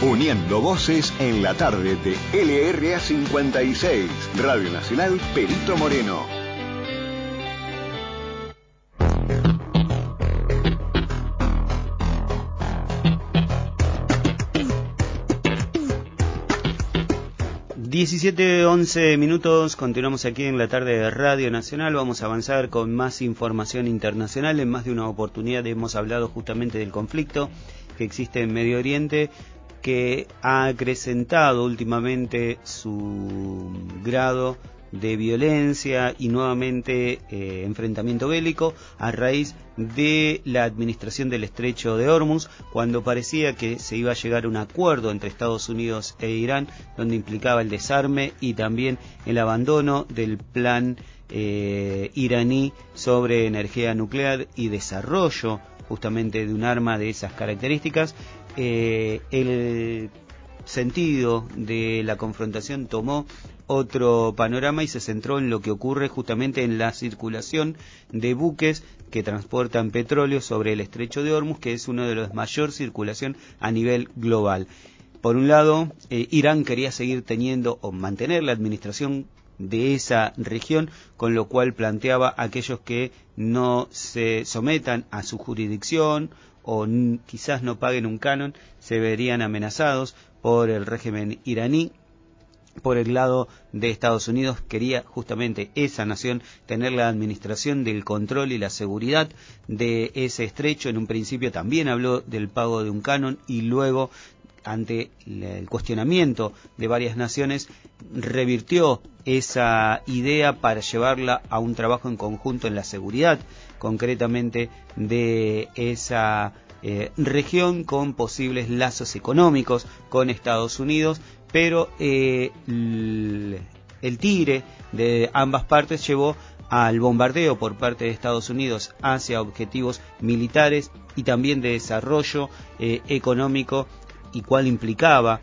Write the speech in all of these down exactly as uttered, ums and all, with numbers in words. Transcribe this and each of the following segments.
Uniendo voces en la tarde de L R A cincuenta y seis, Radio Nacional Perito Moreno. diecisiete, once minutos, continuamos aquí en la tarde de Radio Nacional. Vamos a avanzar con más información internacional. En más de una oportunidad hemos hablado justamente del conflicto que existe en Medio Oriente, que ha acrecentado últimamente su grado de violencia y nuevamente eh, enfrentamiento bélico a raíz de la administración del estrecho de Hormuz, cuando parecía que se iba a llegar a un acuerdo entre Estados Unidos e Irán, donde implicaba el desarme y también el abandono del plan eh, iraní sobre energía nuclear y desarrollo justamente de un arma de esas características. Eh, el sentido de la confrontación tomó otro panorama y se centró en lo que ocurre justamente en la circulación de buques que transportan petróleo sobre el estrecho de Hormuz, que es uno de los de mayor circulación a nivel global. Por un lado, eh, Irán quería seguir teniendo o mantener la administración de esa región, con lo cual planteaba a aquellos que no se sometan a su jurisdicción o n- quizás no paguen un canon, se verían amenazados por el régimen iraní. Por el lado de Estados Unidos, quería justamente esa nación tener la administración del control y la seguridad de ese estrecho. En un principio también habló del pago de un canon y luego, ante el cuestionamiento de varias naciones, revirtió esa idea para llevarla a un trabajo en conjunto en la seguridad, concretamente de esa eh, región, con posibles lazos económicos con Estados Unidos, pero eh, el, el tire de ambas partes llevó al bombardeo por parte de Estados Unidos hacia objetivos militares y también de desarrollo eh, económico, y cual implicaba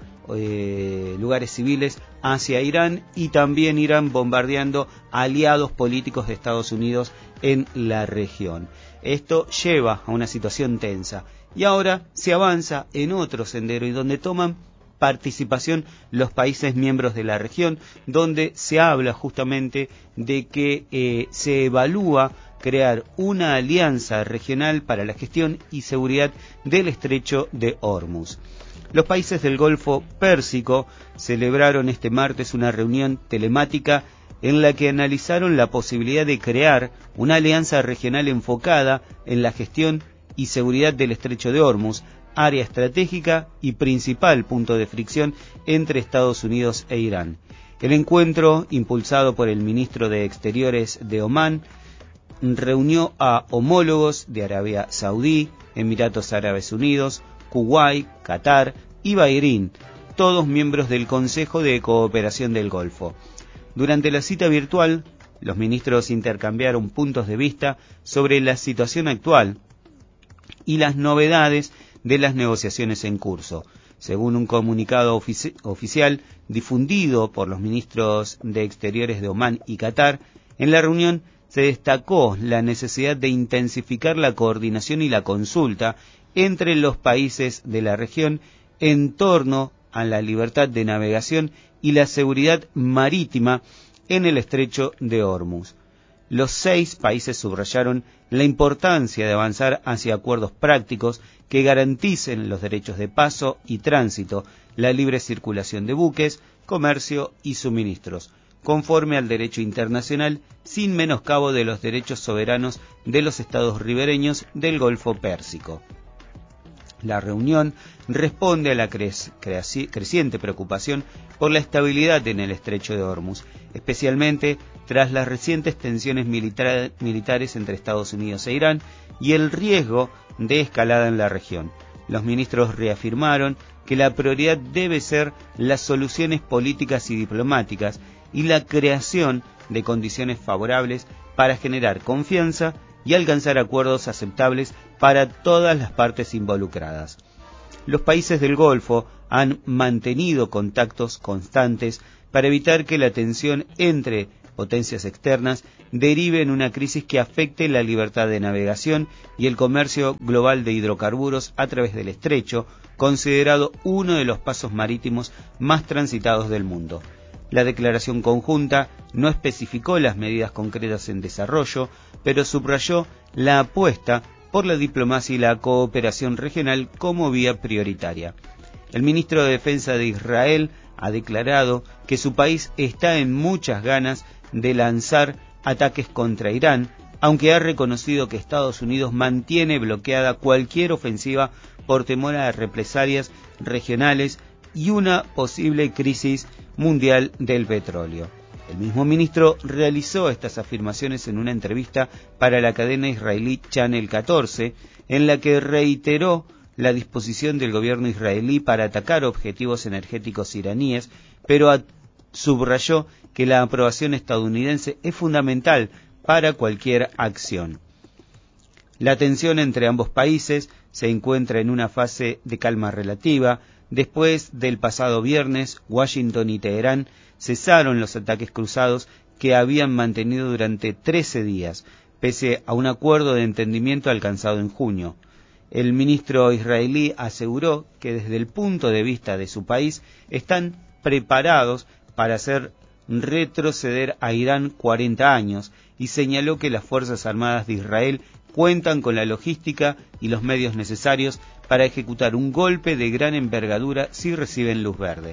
eh, lugares civiles hacia Irán, y también Irán bombardeando aliados políticos de Estados Unidos en la región. Esto lleva a una situación tensa y ahora se avanza en otro sendero y donde toman participación los países miembros de la región, donde se habla justamente de que eh, se evalúa crear una alianza regional para la gestión y seguridad del estrecho de Hormuz. Los países del Golfo Pérsico celebraron este martes una reunión telemática en la que analizaron la posibilidad de crear una alianza regional enfocada en la gestión y seguridad del estrecho de Hormuz, área estratégica y principal punto de fricción entre Estados Unidos e Irán. El encuentro, impulsado por el ministro de Exteriores de Omán, reunió a homólogos de Arabia Saudí, Emiratos Árabes Unidos, Kuwait, Qatar y Bahrein, todos miembros del Consejo de Cooperación del Golfo. Durante la cita virtual, los ministros intercambiaron puntos de vista sobre la situación actual y las novedades de las negociaciones en curso. Según un comunicado ofici- oficial difundido por los ministros de Exteriores de Omán y Qatar, en la reunión se destacó la necesidad de intensificar la coordinación y la consulta entre los países de la región en torno a la libertad de navegación y la seguridad marítima en el estrecho de Hormuz. Los seis países subrayaron la importancia de avanzar hacia acuerdos prácticos que garanticen los derechos de paso y tránsito, la libre circulación de buques, comercio y suministros, conforme al derecho internacional, sin menoscabo de los derechos soberanos de los estados ribereños del Golfo Pérsico. La reunión responde a la cre- creci- creciente preocupación por la estabilidad en el estrecho de Hormuz, especialmente tras las recientes tensiones militar- militares entre Estados Unidos e Irán y el riesgo de escalada en la región. Los ministros reafirmaron que la prioridad debe ser las soluciones políticas y diplomáticas y la creación de condiciones favorables para generar confianza y alcanzar acuerdos aceptables para todas las partes involucradas. Los países del Golfo han mantenido contactos constantes para evitar que la tensión entre potencias externas, derive en una crisis que afecte la libertad de navegación y el comercio global de hidrocarburos a través del estrecho, considerado uno de los pasos marítimos más transitados del mundo. La declaración conjunta no especificó las medidas concretas en desarrollo, pero subrayó la apuesta por la diplomacia y la cooperación regional como vía prioritaria. El ministro de Defensa de Israel ha declarado que su país está en muchas ganas de lanzar ataques contra Irán, aunque ha reconocido que Estados Unidos mantiene bloqueada cualquier ofensiva por temor a represalias regionales y una posible crisis mundial del petróleo. El mismo ministro realizó estas afirmaciones en una entrevista para la cadena israelí Channel catorce, en la que reiteró la disposición del gobierno israelí para atacar objetivos energéticos iraníes, pero subrayó que la aprobación estadounidense es fundamental para cualquier acción. La tensión entre ambos países se encuentra en una fase de calma relativa. Después del pasado viernes, Washington y Teherán cesaron los ataques cruzados que habían mantenido durante trece días, pese a un acuerdo de entendimiento alcanzado en junio. El ministro israelí aseguró que desde el punto de vista de su país están preparados para hacer retroceder a Irán cuarenta años y señaló que las Fuerzas Armadas de Israel cuentan con la logística y los medios necesarios para ejecutar un golpe de gran envergadura si reciben luz verde.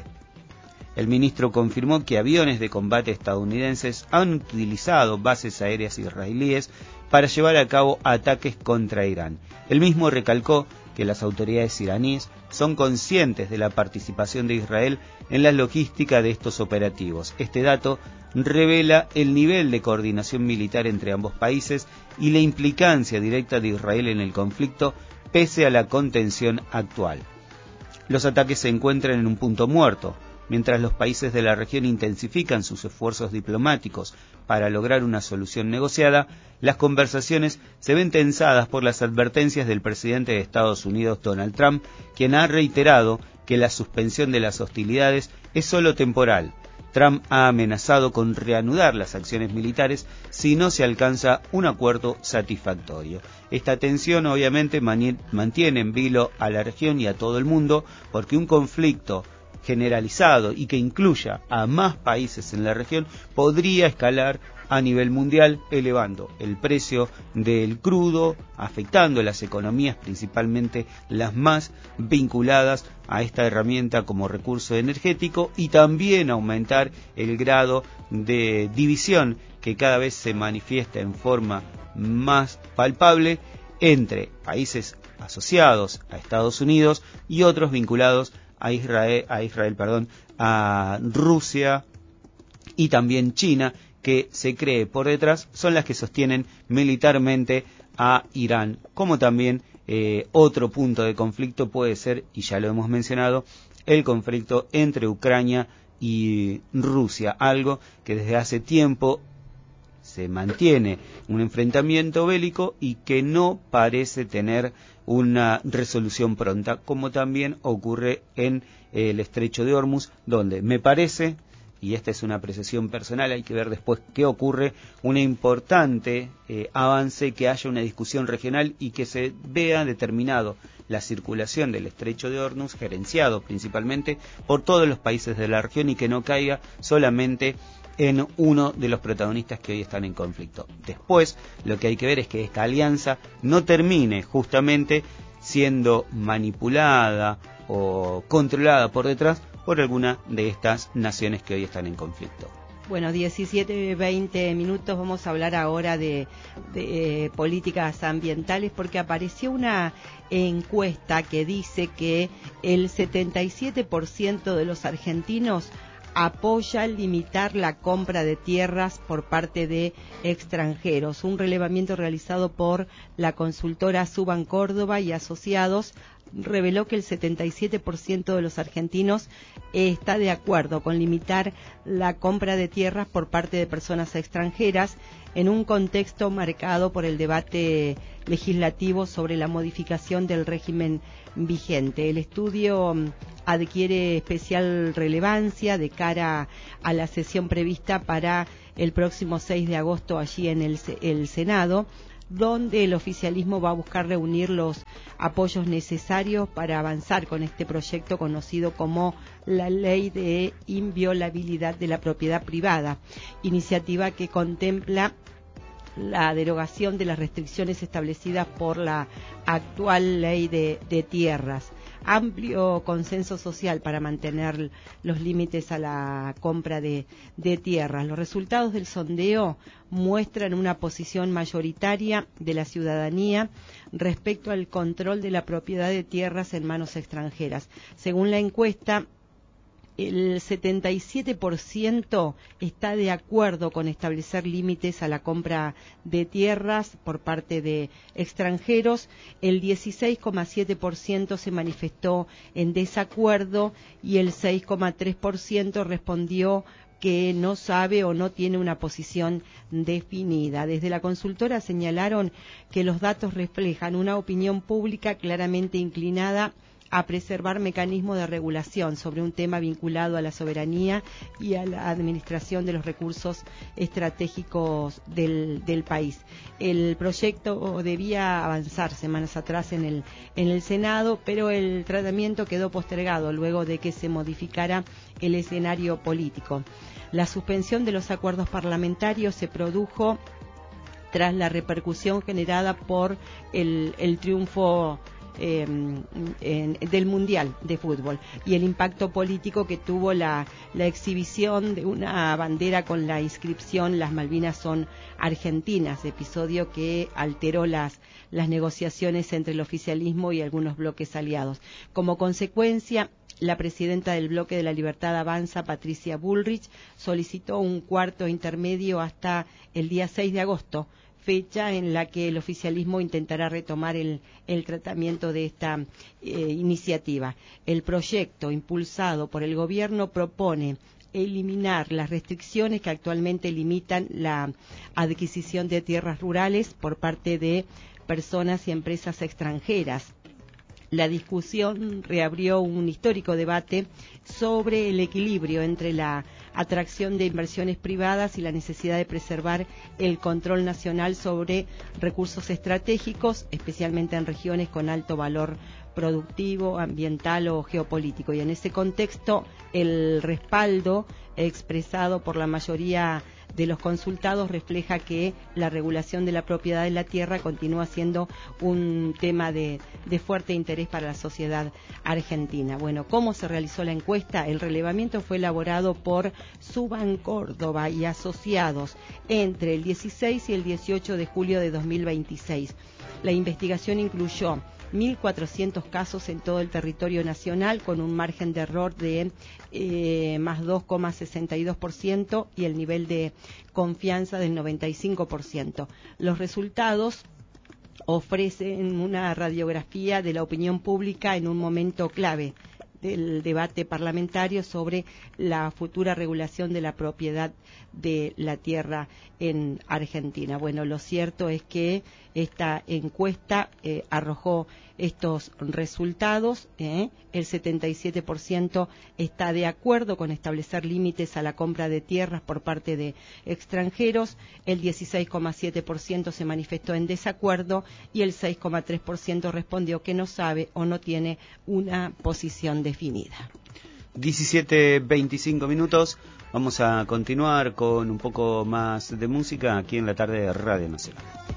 El ministro confirmó que aviones de combate estadounidenses han utilizado bases aéreas israelíes para llevar a cabo ataques contra Irán. El mismo recalcó que las autoridades iraníes son conscientes de la participación de Israel en la logística de estos operativos. Este dato revela el nivel de coordinación militar entre ambos países y la implicancia directa de Israel en el conflicto pese a la contención actual. Los ataques se encuentran en un punto muerto. Mientras los países de la región intensifican sus esfuerzos diplomáticos para lograr una solución negociada, las conversaciones se ven tensadas por las advertencias del presidente de Estados Unidos, Donald Trump, quien ha reiterado que la suspensión de las hostilidades es solo temporal. Trump ha amenazado con reanudar las acciones militares si no se alcanza un acuerdo satisfactorio. Esta tensión obviamente mantiene en vilo a la región y a todo el mundo, porque un conflicto generalizado y que incluya a más países en la región podría escalar a nivel mundial, elevando el precio del crudo, afectando las economías, principalmente las más vinculadas a esta herramienta como recurso energético, y también aumentar el grado de división que cada vez se manifiesta en forma más palpable entre países asociados a Estados Unidos y otros vinculados a Israel, a Israel, perdón, a Rusia y también China, que se cree por detrás son las que sostienen militarmente a Irán. Como también eh, otro punto de conflicto puede ser, y ya lo hemos mencionado, el conflicto entre Ucrania y Rusia, algo que desde hace tiempo se mantiene un enfrentamiento bélico y que no parece tener una resolución pronta, como también ocurre en el Estrecho de Hormuz, donde me parece, y esta es una apreciación personal, hay que ver después qué ocurre, un importante eh, avance, que haya una discusión regional y que se vea determinado la circulación del Estrecho de Hormuz, gerenciado principalmente por todos los países de la región, y que no caiga solamente en uno de los protagonistas que hoy están en conflicto. Después, lo que hay que ver es que esta alianza no termine justamente siendo manipulada o controlada por detrás por alguna de estas naciones que hoy están en conflicto. Bueno, diecisiete, veinte minutos, vamos a hablar ahora de, de eh, políticas ambientales, porque apareció una encuesta que dice que el setenta y siete por ciento de los argentinos apoya limitar la compra de tierras por parte de extranjeros. Un relevamiento realizado por la consultora Suban Córdoba y Asociados reveló que el setenta y siete por ciento de los argentinos está de acuerdo con limitar la compra de tierras por parte de personas extranjeras en un contexto marcado por el debate legislativo sobre la modificación del régimen vigente. El estudio adquiere especial relevancia de cara a la sesión prevista para el próximo seis de agosto allí en el, el Senado, donde el oficialismo va a buscar reunir los apoyos necesarios para avanzar con este proyecto conocido como la Ley de Inviolabilidad de la Propiedad Privada, iniciativa que contempla la derogación de las restricciones establecidas por la actual ley de, de tierras. Amplio consenso social para mantener los límites a la compra de, de tierras. Los resultados del sondeo muestran una posición mayoritaria de la ciudadanía respecto al control de la propiedad de tierras en manos extranjeras. Según la encuesta, el setenta y siete por ciento está de acuerdo con establecer límites a la compra de tierras por parte de extranjeros, el dieciséis coma siete por ciento se manifestó en desacuerdo y el seis coma tres por ciento respondió que no sabe o no tiene una posición definida. Desde la consultora señalaron que los datos reflejan una opinión pública claramente inclinada a preservar mecanismos de regulación sobre un tema vinculado a la soberanía y a la administración de los recursos estratégicos del, del país. El proyecto debía avanzar semanas atrás en el, en el Senado, pero el tratamiento quedó postergado luego de que se modificara el escenario político. La suspensión de los acuerdos parlamentarios se produjo tras la repercusión generada por el, el triunfo Eh, en, del Mundial de Fútbol y el impacto político que tuvo la, la exhibición de una bandera con la inscripción "Las Malvinas son argentinas", episodio que alteró las, las negociaciones entre el oficialismo y algunos bloques aliados. Como consecuencia, la presidenta del Bloque de la Libertad Avanza, Patricia Bullrich, solicitó un cuarto intermedio hasta el día seis de agosto, fecha en la que el oficialismo intentará retomar el, el tratamiento de esta eh, iniciativa. El proyecto impulsado por el gobierno propone eliminar las restricciones que actualmente limitan la adquisición de tierras rurales por parte de personas y empresas extranjeras. La discusión reabrió un histórico debate sobre el equilibrio entre la atracción de inversiones privadas y la necesidad de preservar el control nacional sobre recursos estratégicos, especialmente en regiones con alto valor productivo, ambiental o geopolítico. Y en ese contexto, el respaldo expresado por la mayoría de los consultados refleja que la regulación de la propiedad de la tierra continúa siendo un tema de, de fuerte interés para la sociedad argentina. Bueno, ¿cómo se realizó la encuesta? El relevamiento fue elaborado por Suban Córdoba y Asociados entre el dieciséis y el dieciocho de julio de dos mil veintiséis. La investigación incluyó mil cuatrocientos casos en todo el territorio nacional, con un margen de error de eh, más dos coma sesenta y dos por ciento y el nivel de confianza del noventa y cinco por ciento. Los resultados ofrecen una radiografía de la opinión pública en un momento clave del debate parlamentario sobre la futura regulación de la propiedad de la tierra en Argentina. Bueno, lo cierto es que esta encuesta eh, arrojó estos resultados. ¿eh? El setenta y siete por ciento está de acuerdo con establecer límites a la compra de tierras por parte de extranjeros, el dieciséis coma siete por ciento se manifestó en desacuerdo y el seis coma tres por ciento respondió que no sabe o no tiene una posición definida. diecisiete veinticinco minutos, vamos a continuar con un poco más de música aquí en la tarde de Radio Nacional.